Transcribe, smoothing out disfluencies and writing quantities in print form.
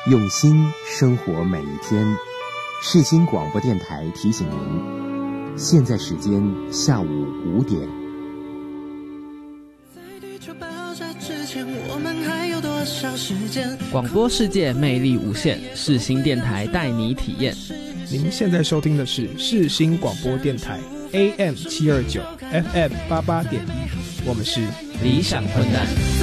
用心生活每一天。世新广播电台提醒您，现在时间下午5点。 广播世界魅力无限，世新电台带你体验。 您现在收听的是世新广播电台 AM729 FM88.1，我们是理想混蛋。